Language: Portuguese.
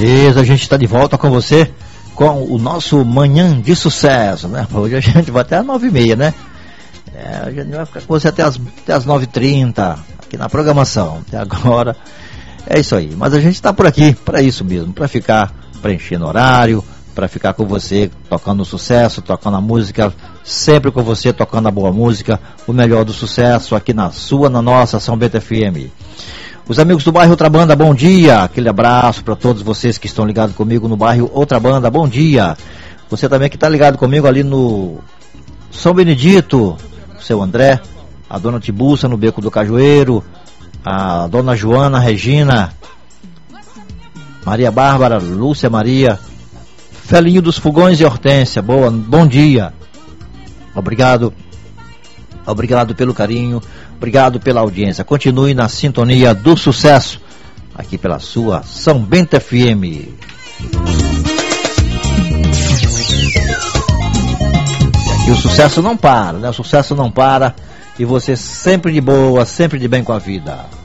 Beleza, a gente está de volta com você com o nosso Manhã de Sucesso, né? Hoje a gente vai até às 9h30, né? A gente vai ficar com você até às 9h30 aqui na programação, até agora. É isso aí, mas a gente está por aqui para isso mesmo, para ficar preenchendo horário, para ficar com você tocando o sucesso, tocando a música, sempre com você tocando a boa música, o melhor do sucesso aqui na nossa São Bento FM. Os amigos do bairro Outra Banda, bom dia, aquele abraço para todos vocês que estão ligados comigo no bairro Outra Banda, bom dia. Você também que está ligado comigo ali no São Benedito, seu André, a dona Tibuça no Beco do Cajueiro, a dona Joana Regina, Maria Bárbara, Lúcia Maria, Felinho dos Fogões e Hortência, bom dia. Obrigado pelo carinho, obrigado pela audiência. Continue na sintonia do sucesso, aqui pela sua São Bento FM. E o sucesso não para, né? O sucesso não para, e você sempre de boa, sempre de bem com a vida.